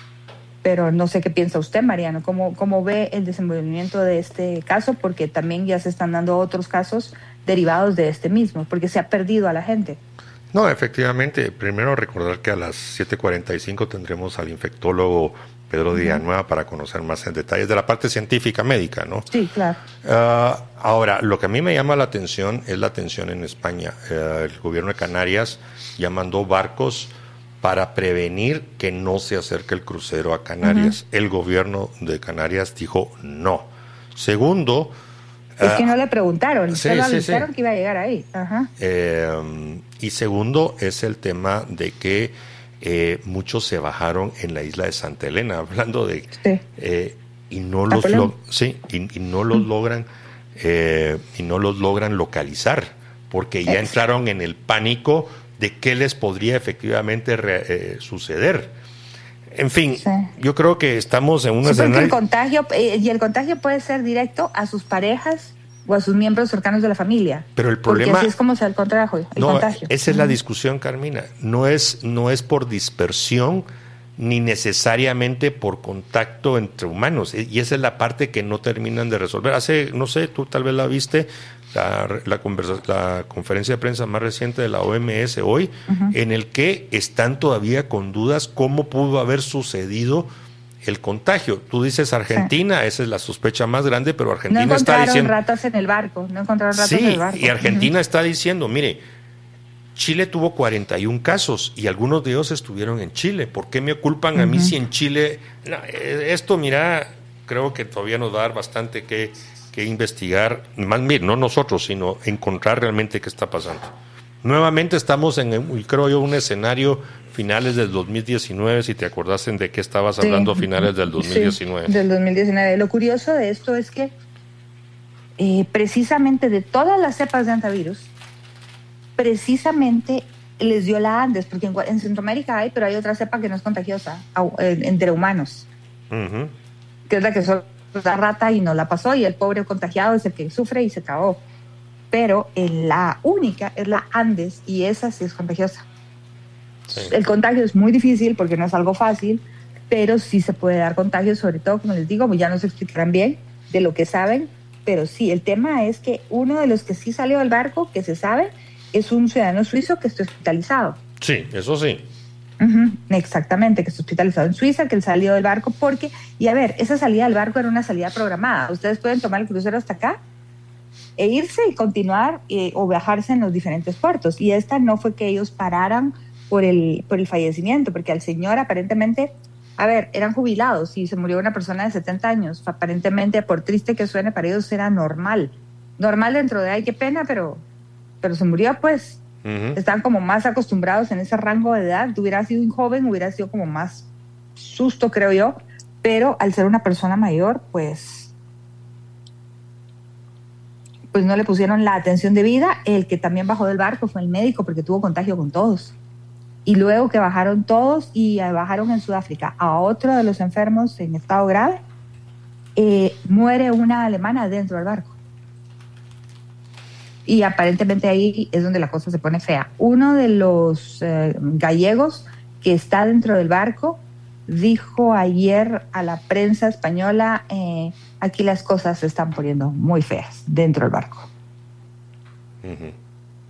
Pero no sé qué piensa usted, Mariano, ¿cómo, cómo ve el desenvolvimiento de este caso? Porque también ya se están dando otros casos derivados de este mismo, porque se ha perdido a la gente. No, efectivamente, primero recordar que a las siete cuarenta y cinco tendremos al infectólogo Pedro uh-huh. Villanueva para conocer más en detalles de la parte científica médica, ¿no? Sí, claro. Uh, ahora, lo que a mí me llama la atención es la tensión en España. Uh, el gobierno de Canarias ya mandó barcos para prevenir que no se acerque el crucero a Canarias. Uh-huh. El gobierno de Canarias dijo no. Segundo... Es que uh, no le preguntaron, sí, solo sí, avisaron sí. que iba a llegar ahí. Ajá. Eh, y segundo es el tema de que eh, muchos se bajaron en la isla de Santa Elena, hablando de... Sí. Eh, y no los lo, sí, y, y no los mm. logran eh, y no los logran localizar, porque ya Exacto. entraron en el pánico de qué les podría efectivamente re, eh, suceder. En fin, sí. yo creo que estamos en una sí, escenario... el contagio eh, y el contagio puede ser directo a sus parejas o a sus miembros cercanos de la familia. Pero el problema... Porque así es como se da el contagio. El no, contagio. Esa es la discusión, Carmina. No es, no es por dispersión ni necesariamente por contacto entre humanos. Y esa es la parte que no terminan de resolver. Hace, no sé, tú tal vez la viste, la, la, conversa, la conferencia de prensa más reciente de la O M S hoy, uh-huh. en el que están todavía con dudas cómo pudo haber sucedido el contagio. Tú dices Argentina, sí. esa es la sospecha más grande, pero Argentina no está diciendo... No encontraron ratas en el barco, no encontraron ratas sí, en el barco. y Argentina uh-huh. está diciendo, mire, Chile tuvo cuarenta y un casos y algunos de ellos estuvieron en Chile. ¿Por qué me culpan uh-huh. a mí si en Chile...? No, esto, mira, creo que todavía nos va a dar bastante que, que investigar, más bien, no nosotros, sino encontrar realmente qué está pasando. Nuevamente estamos en, creo yo, un escenario finales del dos mil diecinueve, si te acordaste de qué estabas hablando sí, finales del dos mil diecinueve. Sí, del dos mil diecinueve. Lo curioso de esto es que eh, precisamente de todas las cepas de hantavirus, precisamente les dio la Andes, porque en, en Centroamérica hay, pero hay otra cepa que no es contagiosa, entre humanos, uh-huh. que es la que solo la rata y no la pasó, y el pobre contagiado es el que sufre y se acabó. Pero la única es la Andes, y esa sí es contagiosa. Sí. El contagio es muy difícil porque no es algo fácil, pero sí se puede dar contagio, sobre todo, como les digo, ya nos explicarán bien de lo que saben, pero sí, el tema es que uno de los que sí salió del barco, que se sabe, es un ciudadano suizo que está hospitalizado. Sí, eso sí. Uh-huh, exactamente, que está hospitalizado en Suiza, que él salió del barco porque, y a ver, esa salida del barco era una salida programada. Ustedes pueden tomar el crucero hasta acá e irse y continuar eh, o viajarse en los diferentes puertos. Y esta no fue que ellos pararan por el, por el fallecimiento, porque al señor aparentemente, a ver, eran jubilados y se murió una persona de setenta años. Aparentemente, por triste que suene, para ellos era normal. Normal dentro de, ay, qué pena, pero, pero se murió, pues. Uh-huh. Estaban como más acostumbrados en ese rango de edad. Hubiera sido un joven, hubiera sido como más susto, creo yo. Pero al ser una persona mayor, pues... pues no le pusieron la atención debida. El que también bajó del barco fue el médico porque tuvo contagio con todos. Y luego que bajaron todos y bajaron en Sudáfrica a otro de los enfermos en estado grave, eh, muere una alemana dentro del barco. Y aparentemente ahí es donde la cosa se pone fea. Uno de los eh, gallegos que está dentro del barco dijo ayer a la prensa española, eh, aquí las cosas se están poniendo muy feas dentro del barco. Uh-huh.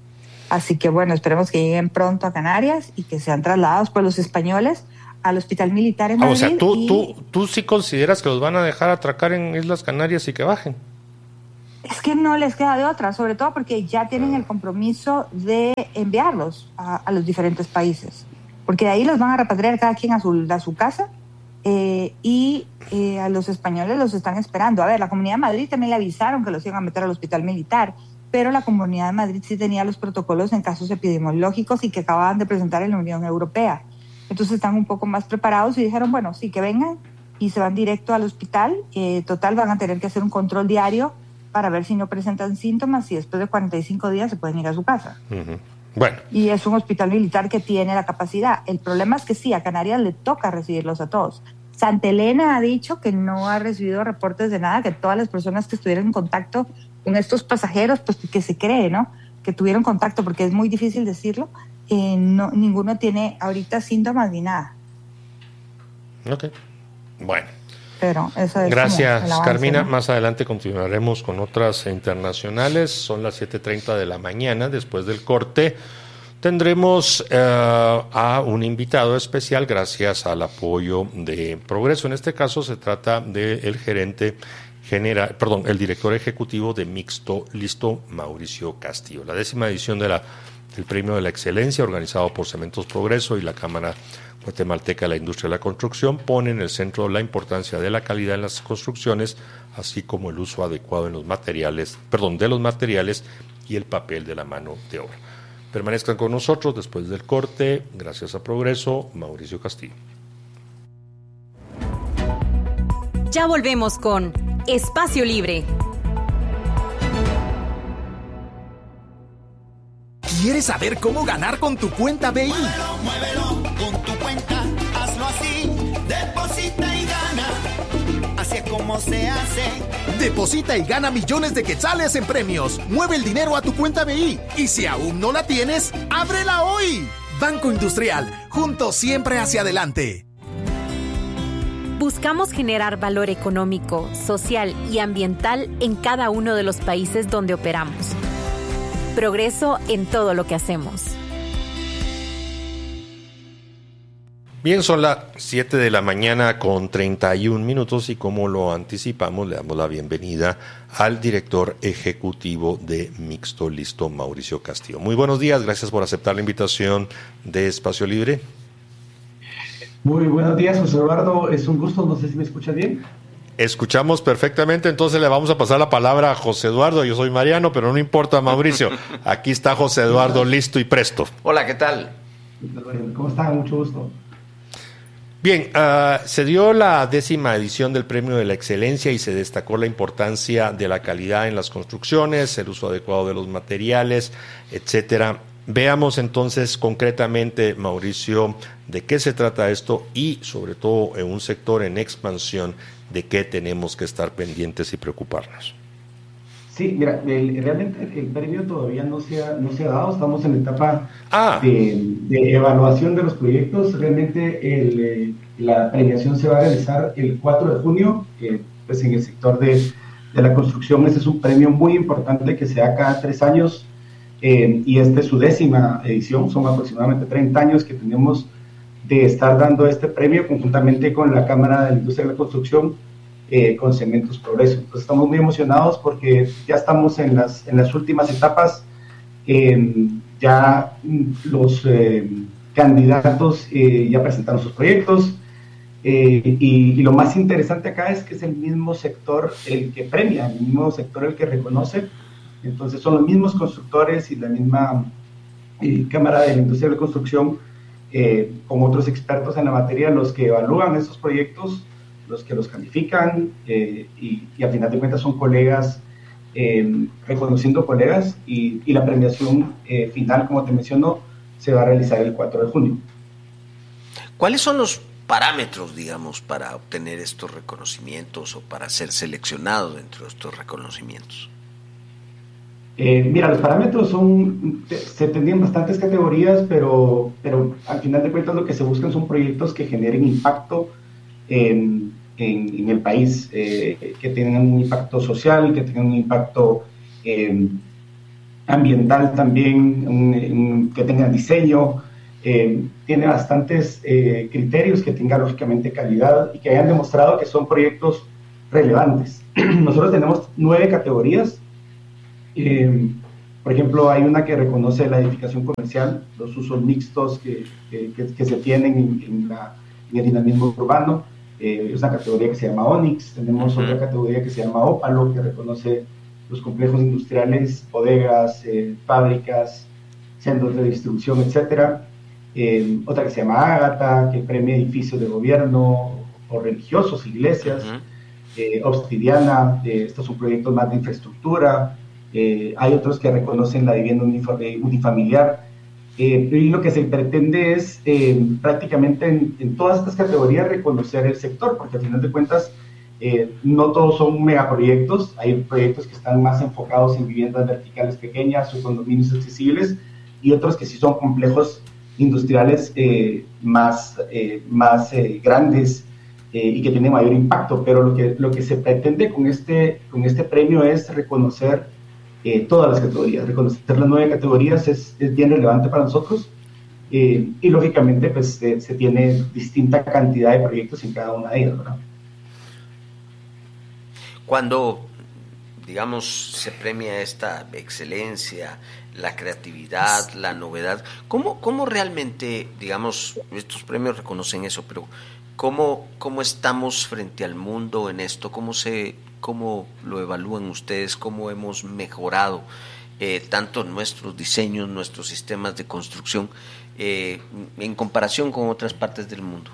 Así que bueno, esperemos que lleguen pronto a Canarias y que sean trasladados por los españoles al Hospital Militar en ah, Madrid. O sea, ¿tú, y... tú, ¿tú sí consideras que los van a dejar atracar en Islas Canarias y que bajen? Es que no les queda de otra, sobre todo porque ya tienen el compromiso de enviarlos a, a los diferentes países. Porque de ahí los van a repatriar cada quien a su, a su casa eh, y eh, a los españoles los están esperando. A ver, la Comunidad de Madrid también le avisaron que los iban a meter al Hospital Militar, pero la Comunidad de Madrid sí tenía los protocolos en casos epidemiológicos y que acababan de presentar en la Unión Europea. Entonces están un poco más preparados y dijeron, bueno, sí, que vengan y se van directo al hospital. Eh, total, van a tener que hacer un control diario para ver si no presentan síntomas y después de cuarenta y cinco días se pueden ir a su casa. Uh-huh. Bueno. Y es un hospital militar que tiene la capacidad. El problema es que sí, a Canarias le toca recibirlos a todos. Santa Elena ha dicho que no ha recibido reportes de nada, que todas las personas que estuvieron en contacto con estos pasajeros, pues que se cree, ¿no?, que tuvieron contacto, porque es muy difícil decirlo, eh, no, ninguno tiene ahorita síntomas ni nada. Ok, bueno. Pero eso es Gracias, como el avance, Carmina. ¿no? Más adelante continuaremos con otras internacionales. Son las siete treinta de la mañana. Después del corte tendremos uh, a un invitado especial gracias al apoyo de Progreso. En este caso se trata del gerente general, perdón, el director ejecutivo de Mixto Listo, Mauricio Castillo. La décima edición de la, del Premio de la Excelencia, organizado por Cementos Progreso y la Cámara Guatemalteca de la Industria de la Construcción, pone en el centro la importancia de la calidad en las construcciones, así como el uso adecuado en los materiales, perdón, de los materiales y el papel de la mano de obra. Permanezcan con nosotros después del corte. Gracias a Progreso, Mauricio Castillo. Ya volvemos con Espacio Libre. ¿Quieres saber cómo ganar con tu cuenta B I? Muévelo, muévelo con tu cuenta, hazlo así, deposita y gana, así es como se hace. Deposita y gana millones de quetzales en premios. Mueve el dinero a tu cuenta B I y si aún no la tienes, ábrela hoy. Banco Industrial, juntos siempre hacia adelante. Buscamos generar valor económico, social y ambiental en cada uno de los países donde operamos. Progreso en todo lo que hacemos. Bien, son las siete de la mañana con treinta y un minutos y como lo anticipamos, le damos la bienvenida al director ejecutivo de Mixto Listo, Mauricio Castillo. Muy buenos días, gracias por aceptar la invitación de Espacio Libre. Muy buenos días, José Eduardo, es un gusto, no sé si me escucha bien. Escuchamos perfectamente, entonces le vamos a pasar la palabra a José Eduardo. Yo soy Mariano, pero no importa, Mauricio. Aquí está José Eduardo, listo y presto. Hola, ¿qué tal? ¿Cómo están? Mucho gusto. Bien, uh, se dio la décima edición del Premio de la Excelencia y se destacó la importancia de la calidad en las construcciones, el uso adecuado de los materiales, etcétera. Veamos entonces concretamente, Mauricio, de qué se trata esto y sobre todo en un sector en expansión, de qué tenemos que estar pendientes y preocuparnos. Sí, mira, el, realmente el premio todavía no se ha, no se ha dado, estamos en la etapa ah. de, de evaluación de los proyectos. Realmente el, la premiación se va a realizar el cuatro de junio, eh, pues en el sector de, de la construcción. Este es un premio muy importante que se da cada tres años. Eh, y esta es su décima edición, son aproximadamente treinta años que tenemos de estar dando este premio conjuntamente con la Cámara de la Industria de la Construcción, eh, con Cementos Progreso. Entonces estamos muy emocionados porque ya estamos en las, en las últimas etapas, eh, ya los eh, candidatos eh, ya presentaron sus proyectos, eh, y, y lo más interesante acá es que es el mismo sector el que premia, el mismo sector el que reconoce. Entonces son los mismos constructores y la misma eh, Cámara de la Industria de la Construcción, eh, con otros expertos en la materia, los que evalúan estos proyectos, los que los califican, eh, y, y al final de cuentas son colegas, eh, reconociendo colegas, y, y la premiación eh, final, como te menciono, se va a realizar el cuatro de junio. ¿Cuáles son los parámetros, digamos, para obtener estos reconocimientos o para ser seleccionados dentro de estos reconocimientos? Eh, mira, los parámetros son, se tendrían bastantes categorías, pero, pero al final de cuentas lo que se buscan son proyectos que generen impacto en, en, en el país, eh, que tengan un impacto social, que tengan un impacto eh, ambiental también, un, un, que tenga diseño, eh, tiene bastantes eh, criterios, que tenga lógicamente calidad y que hayan demostrado que son proyectos relevantes. Nosotros tenemos nueve categorías. Eh, por ejemplo, hay una que reconoce la edificación comercial, los usos mixtos que, que, que, que se tienen en, en, la, en el dinamismo urbano. Eh, es una categoría que se llama Onyx. Tenemos uh-huh. otra categoría que se llama Ópalo, que reconoce los complejos industriales, bodegas, eh, fábricas, centros de distribución, etcétera. Eh, otra que se llama Ágata, que premia edificios de gobierno o religiosos, iglesias. Uh-huh. eh, Obsidiana, eh, estos son proyectos más de infraestructura. Eh, hay otros que reconocen la vivienda unifamiliar. Eh, y lo que se pretende es eh, prácticamente en, en todas estas categorías reconocer el sector, porque al final de cuentas eh, no todos son megaproyectos. Hay proyectos que están más enfocados en viviendas verticales pequeñas o condominios accesibles, y otros que sí son complejos industriales eh, más, eh, más eh, grandes eh, y que tienen mayor impacto. Pero lo que, lo que se pretende con este, con este premio es reconocer Eh, todas las categorías. Reconocer las nueve categorías es, es bien relevante para nosotros, eh, y lógicamente pues eh, se tiene distinta cantidad de proyectos en cada una de ellas, ¿verdad? Cuando, digamos, se premia esta excelencia, la creatividad, la novedad, ¿cómo, cómo realmente, digamos, estos premios reconocen eso, pero cómo, cómo estamos frente al mundo en esto? ¿Cómo se ¿Cómo lo evalúan ustedes? ¿Cómo hemos mejorado eh, tanto nuestros diseños, nuestros sistemas de construcción eh, en comparación con otras partes del mundo?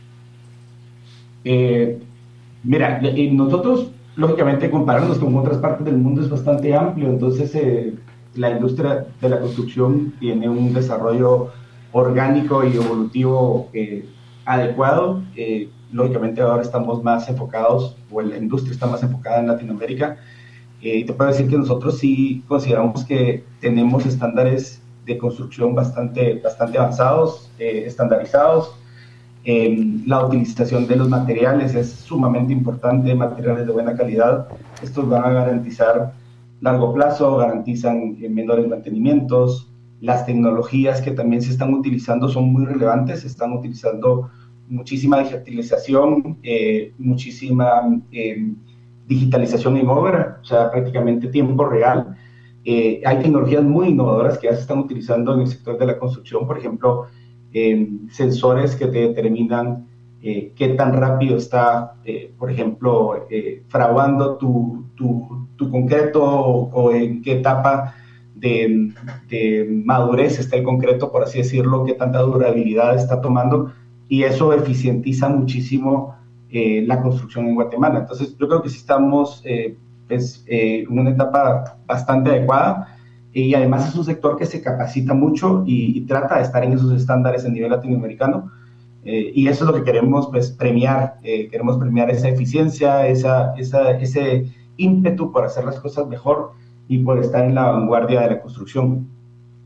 Eh, mira, nosotros, lógicamente, compararnos con otras partes del mundo es bastante amplio. Entonces, eh, la industria de la construcción tiene un desarrollo orgánico y evolutivo eh, adecuado. Eh, Lógicamente ahora estamos más enfocados, o la industria está más enfocada en Latinoamérica, eh, y te puedo decir que nosotros sí consideramos que tenemos estándares de construcción bastante, bastante avanzados, eh, estandarizados. Eh, la utilización de los materiales es sumamente importante, materiales de buena calidad. Estos van a garantizar largo plazo, garantizan eh, menores mantenimientos. Las tecnologías que también se están utilizando son muy relevantes, se están utilizando muchísima digitalización, eh, muchísima eh, digitalización en obra, o sea, prácticamente tiempo real. Eh, hay tecnologías muy innovadoras que ya se están utilizando en el sector de la construcción, por ejemplo, eh, sensores que te determinan eh, qué tan rápido está, eh, por ejemplo, eh, fraguando tu, tu, tu concreto, o, o en qué etapa de, de madurez está el concreto, por así decirlo, qué tanta durabilidad está tomando. Y eso eficientiza muchísimo eh, la construcción en Guatemala. Entonces, yo creo que sí estamos eh, pues, eh, en una etapa bastante adecuada, y además es un sector que se capacita mucho y, y trata de estar en esos estándares a nivel latinoamericano, eh, y eso es lo que queremos pues, premiar. Eh, queremos premiar esa eficiencia, esa, esa, ese ímpetu por hacer las cosas mejor y por estar en la vanguardia de la construcción.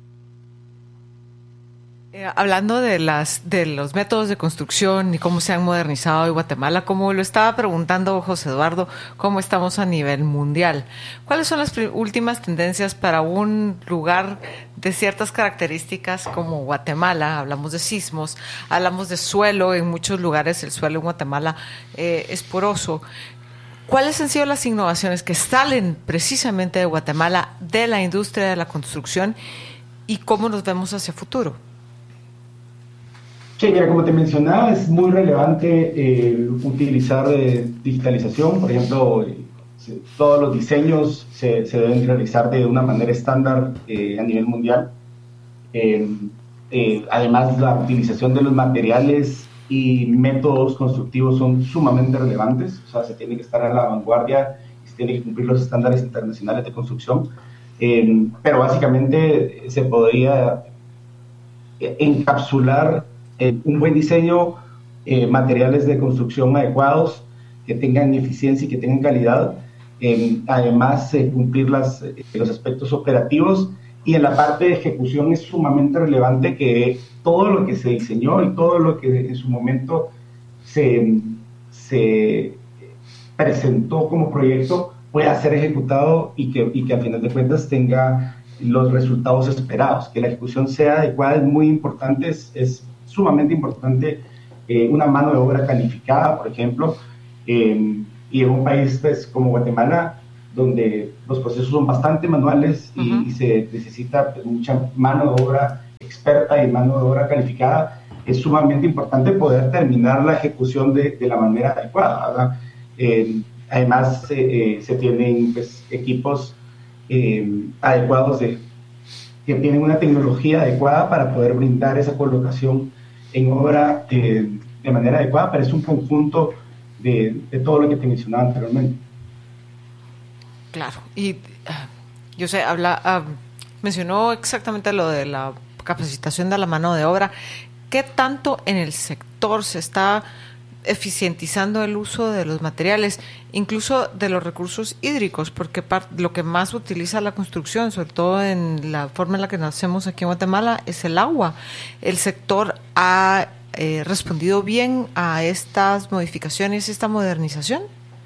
Eh, hablando de las de los métodos de construcción y cómo se han modernizado en Guatemala, como lo estaba preguntando José Eduardo, ¿cómo estamos a nivel mundial? ¿Cuáles son las últimas tendencias para un lugar de ciertas características como Guatemala? Hablamos de sismos, hablamos de suelo. En muchos lugares el suelo en Guatemala eh, es poroso. ¿Cuáles han sido las innovaciones que salen precisamente de Guatemala, de la industria de la construcción, y cómo nos vemos hacia futuro? Sí, mira, como te mencionaba, es muy relevante eh, utilizar eh, digitalización. Por ejemplo, eh, se, todos los diseños se, se deben realizar de una manera estándar eh, a nivel mundial. Eh, eh, además, la utilización de los materiales y métodos constructivos son sumamente relevantes. O sea, se tiene que estar a la vanguardia, se tiene que cumplir los estándares internacionales de construcción. Eh, pero básicamente se podría encapsular Eh, un buen diseño, eh, materiales de construcción adecuados, que tengan eficiencia y que tengan calidad, eh, además eh, cumplir las, eh, los aspectos operativos, y en la parte de ejecución es sumamente relevante que todo lo que se diseñó y todo lo que en su momento se, se presentó como proyecto pueda ser ejecutado y que, y que al final de cuentas tenga los resultados esperados. Que la ejecución sea adecuada es muy importante, es, es sumamente importante eh, una mano de obra calificada, por ejemplo, eh, y en un país pues, como Guatemala, donde los procesos son bastante manuales y, uh-huh. y se necesita pues, mucha mano de obra experta y mano de obra calificada, es sumamente importante poder terminar la ejecución de, de la manera adecuada, ¿verdad? Eh, además, eh, eh, se tienen pues, equipos eh, adecuados de, que tienen una tecnología adecuada para poder brindar esa colocación en obra eh, de manera adecuada, pero es un conjunto de, de todo lo que te mencionaba anteriormente. Claro, y uh, yo sé, habla, uh, mencionó exactamente lo de la capacitación de la mano de obra. ¿Qué tanto en el sector se está eficientizando el uso de los materiales, incluso de los recursos hídricos? Porque lo que más utiliza la construcción, sobre todo en la forma en la que nacemos aquí en Guatemala, es el agua. ¿El sector ha eh, respondido bien a estas modificaciones, esta modernización?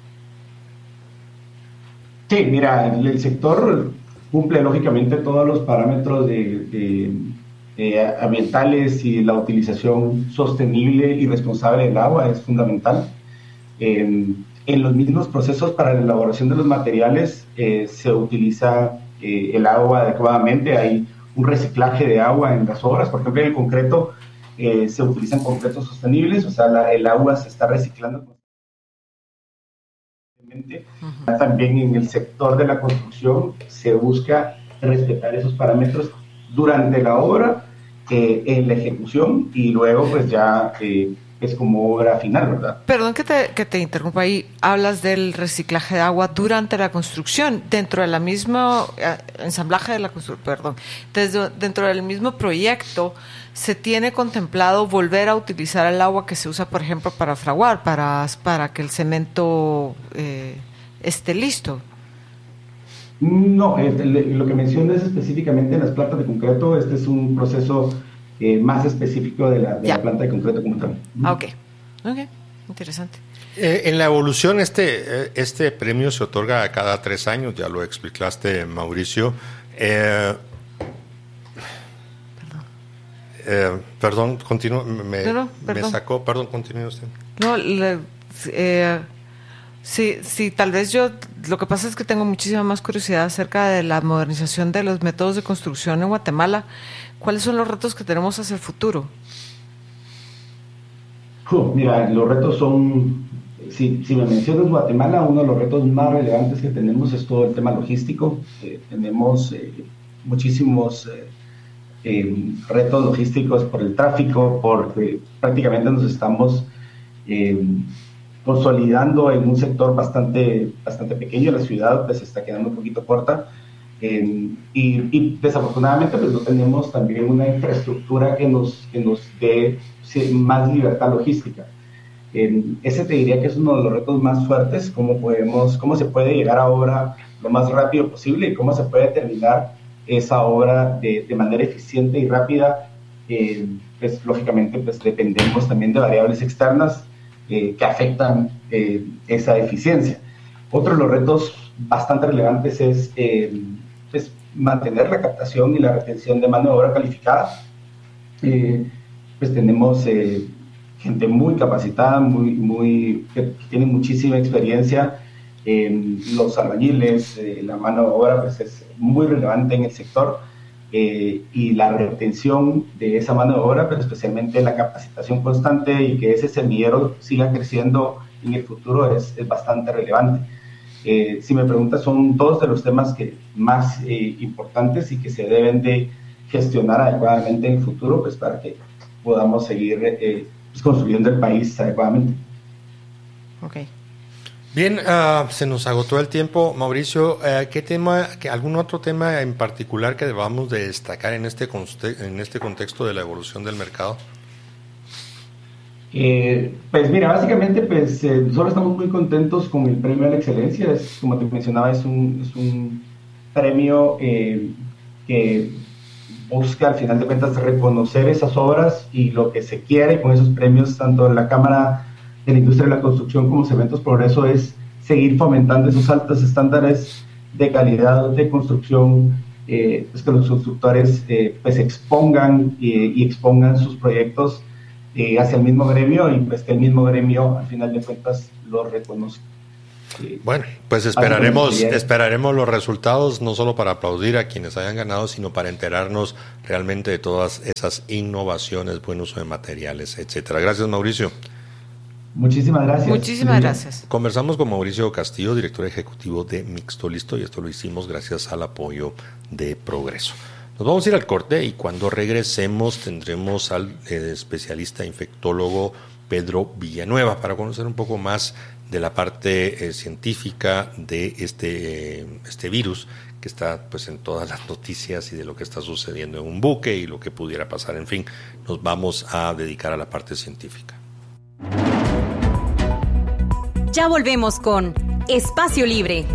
Sí, mira, el, el sector cumple lógicamente todos los parámetros de, de, de ambientales y la utilización sostenible y responsable del agua es fundamental. Eh, en los mismos procesos para la elaboración de los materiales eh, se utiliza eh, el agua adecuadamente, hay un reciclaje de agua en las obras, por ejemplo en el concreto eh, se utilizan concretos sostenibles, o sea la, el agua se está reciclando. Uh-huh. También en el sector de la construcción se busca respetar esos parámetros durante la obra, eh, en la ejecución y luego pues ya eh, es como obra final, ¿verdad? Perdón que te, que te interrumpa ahí, hablas del reciclaje de agua durante la construcción, dentro de la misma eh, ensamblaje de la construcción, perdón, desde, dentro del mismo proyecto se tiene contemplado volver a utilizar el agua que se usa, por ejemplo, para fraguar, para, para que el cemento eh, esté listo. No, eh, lo que mencionas específicamente en las plantas de concreto, este es un proceso eh, más específico de, la, de la planta de concreto como tal. Ah, ok, ok, interesante. Eh, en la evolución, este, este premio se otorga cada tres años, ya lo explicaste, Mauricio. Eh, Eh, perdón, continúa, me, no, no, me sacó, perdón, continúe usted. No, le, eh, sí, sí, tal vez yo, lo que pasa es que tengo muchísima más curiosidad acerca de la modernización de los métodos de construcción en Guatemala. ¿Cuáles son los retos que tenemos hacia el futuro? Uh, mira, los retos son, si, si me mencionas Guatemala, uno de los retos más relevantes que tenemos es todo el tema logístico. Eh, tenemos eh, muchísimos... Eh, Eh, retos logísticos por el tráfico, porque prácticamente nos estamos eh, consolidando en un sector bastante, bastante pequeño. La ciudad pues, se está quedando un poquito corta eh, y, y desafortunadamente pues, no tenemos también una infraestructura que nos, que nos dé más libertad logística. Eh, ese te diría que es uno de los retos más fuertes, cómo, podemos, cómo se puede llegar a obra lo más rápido posible y cómo se puede terminar esa obra de, de manera eficiente y rápida. Eh, pues lógicamente pues dependemos también de variables externas eh, que afectan eh, esa eficiencia. Otro de los retos bastante relevantes es eh, pues, mantener la captación y la retención de mano de obra calificada. Eh, pues tenemos eh, gente muy capacitada, muy, muy, que tiene muchísima experiencia. Eh, los albañiles, eh, la mano de obra pues es muy relevante en el sector eh, y la retención de esa mano de obra, pero especialmente la capacitación constante y que ese semillero siga creciendo en el futuro es, es bastante relevante. Eh, si me preguntas, son dos de los temas que más eh, importantes y que se deben de gestionar adecuadamente en el futuro, pues para que podamos seguir eh, pues, construyendo el país adecuadamente. Okay. Bien, uh, se nos agotó el tiempo, Mauricio. Uh, ¿Qué tema, que algún otro tema en particular que debamos de destacar en este conte- en este contexto de la evolución del mercado? Eh, pues mira, básicamente, pues eh, nosotros estamos muy contentos con el premio a la excelencia. Es, como te mencionaba, es un, es un premio eh, que busca, al final de cuentas, reconocer esas obras y lo que se quiere con esos premios, tanto en la Cámara de la Industria de la Construcción como Cementos Progreso, es seguir fomentando esos altos estándares de calidad de construcción eh, pues que los constructores eh, pues expongan eh, y expongan sus proyectos eh, hacia el mismo gremio y pues que el mismo gremio al final de cuentas lo reconozca. Bueno, pues esperaremos, esperaremos los resultados, no solo para aplaudir a quienes hayan ganado, sino para enterarnos realmente de todas esas innovaciones, buen uso de materiales, etcétera. Gracias, Mauricio. Muchísimas gracias. Muchísimas gracias. Conversamos con Mauricio Castillo, director ejecutivo de Mixto Listo, y esto lo hicimos gracias al apoyo de Progreso. Nos vamos a ir al corte y cuando regresemos tendremos al eh, especialista infectólogo Pedro Villanueva para conocer un poco más de la parte eh, científica de este, eh, este virus que está pues en todas las noticias y de lo que está sucediendo en un buque y lo que pudiera pasar. En fin, nos vamos a dedicar a la parte científica. Ya volvemos con Espacio Libre.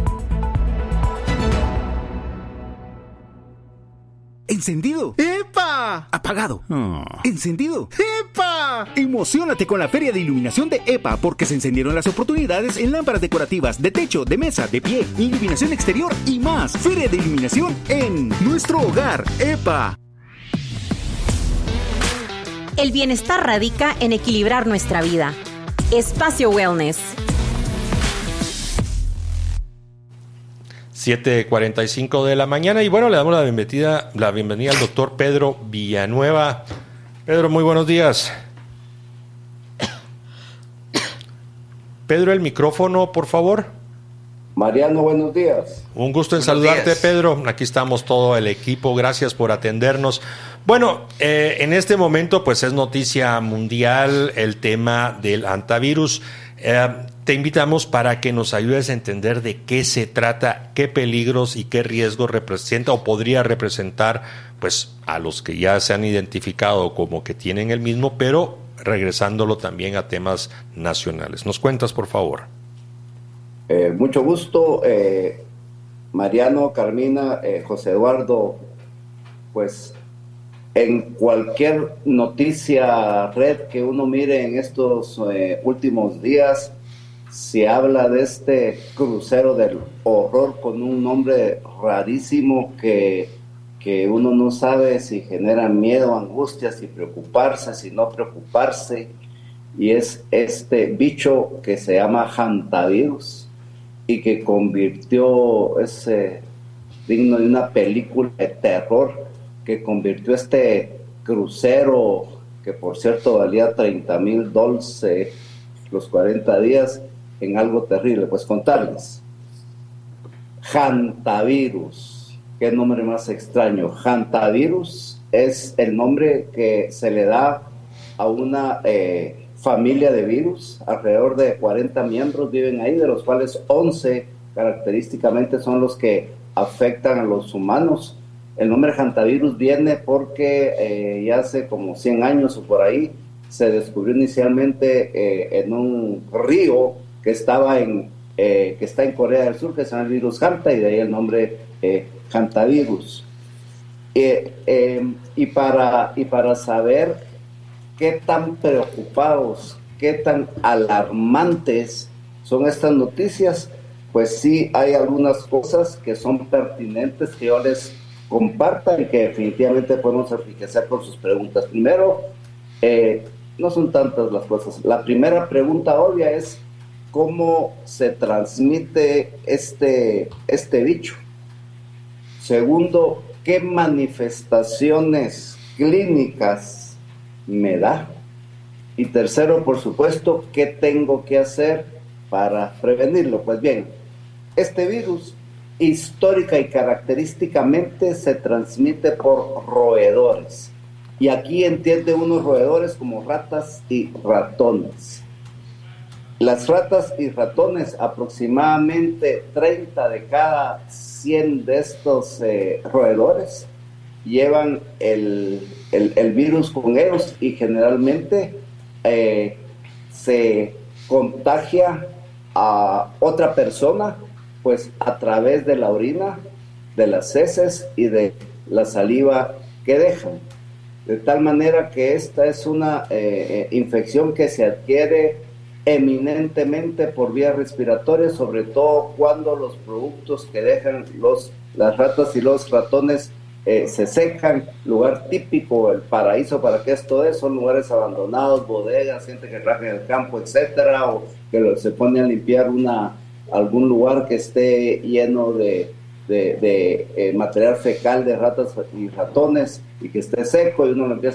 ¿Encendido? ¡Epa! ¿Apagado? Oh. ¿Encendido? ¡Epa! Emociónate con la Feria de Iluminación de EPA porque se encendieron las oportunidades en lámparas decorativas, de techo, de mesa, de pie, iluminación exterior y más. Feria de Iluminación en nuestro hogar, EPA. El bienestar radica en equilibrar nuestra vida. Espacio Wellness. siete cuarenta y cinco de la mañana y bueno, le damos la bienvenida, la bienvenida al doctor Pedro Villanueva. Pedro, muy buenos días. Pedro, el micrófono, por favor. Mariano, buenos días. Un gusto en buenos saludarte, días. Pedro. Aquí estamos todo el equipo. Gracias por atendernos. Bueno, eh, en este momento pues es noticia mundial el tema del antivirus. Eh, te invitamos para que nos ayudes a entender de qué se trata, qué peligros y qué riesgos representa o podría representar pues a los que ya se han identificado como que tienen el mismo, pero regresándolo también a temas nacionales. ¿Nos cuentas, por favor? Eh, mucho gusto, eh, Mariano, Carmina, eh, José Eduardo. Pues en cualquier noticia red que uno mire en estos eh, últimos días, se habla de este crucero del horror con un nombre rarísimo que, que uno no sabe si genera miedo, angustia, si preocuparse, si no preocuparse, y es este bicho que se llama hantavirus y que convirtió, ese digno de una película de terror, que convirtió este crucero, que por cierto valía treinta mil dólares eh, los cuarenta días, en algo terrible. Pues contarles. Hantavirus, qué nombre más extraño. Hantavirus es el nombre que se le da a una eh, familia de virus. Alrededor de cuarenta miembros viven ahí, de los cuales once característicamente son los que afectan a los humanos. El nombre hantavirus viene porque eh, ya hace como cien años o por ahí se descubrió inicialmente eh, en un río que estaba en eh, que está en Corea del Sur, que se llama el virus Hanta, y de ahí el nombre eh, hantavirus. Eh, eh, y para y para saber qué tan preocupados, qué tan alarmantes son estas noticias, pues sí hay algunas cosas que son pertinentes que yo les comparta y que definitivamente podemos enriquecer con sus preguntas. Primero, eh, no son tantas las cosas. La primera pregunta obvia es cómo se transmite este, este bicho. Segundo, ¿qué manifestaciones clínicas me da? Y tercero, por supuesto, ¿qué tengo que hacer para prevenirlo? Pues bien, este virus histórica y característicamente se transmite por roedores. Y aquí entiende unos roedores como ratas y ratones. Las ratas y ratones, aproximadamente treinta de cada cien de estos eh, roedores, llevan el, el, el virus con ellos y generalmente eh, se contagia a otra persona pues a través de la orina, de las heces y de la saliva que dejan. De tal manera que esta es una eh, infección que se adquiere eminentemente por vías respiratorias, sobre todo cuando los productos que dejan los las ratas y los ratones eh, se secan. Lugar típico, el paraíso para que esto es, son lugares abandonados, bodegas, gente que trabaja en el campo, etcétera, o que lo, se pone a limpiar una algún lugar que esté lleno de, de, de eh, material fecal de ratas y ratones y que esté seco, y uno lo empieza